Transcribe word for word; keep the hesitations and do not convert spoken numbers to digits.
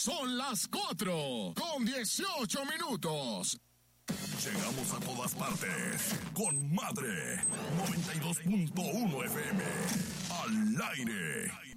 Son las cuatro con dieciocho minutos. Llegamos a todas partes con Madre noventa y dos punto uno F M. Al aire.